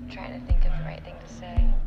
trying to think of the right thing to say.